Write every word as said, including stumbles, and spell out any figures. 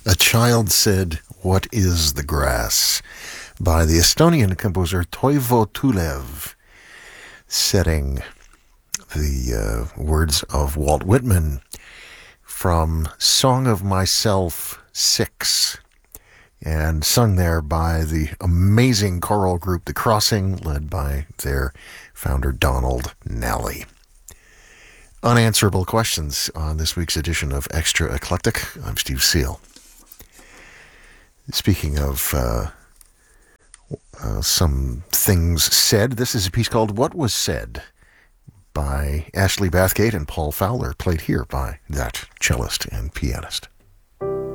A child said, "What is the grass?" by the Estonian composer Toivo Tulev, setting the uh, words of Walt Whitman from Song of Myself six, and sung there by the amazing choral group The Crossing, led by their founder Donald Nally. Unanswerable questions on this week's edition of Extra Eclectic. I'm Steve Seal. Speaking of uh, uh, some things said, this is a piece called What Was Said by Ashley Bathgate and Paul Fowler, played here by that cellist and pianist.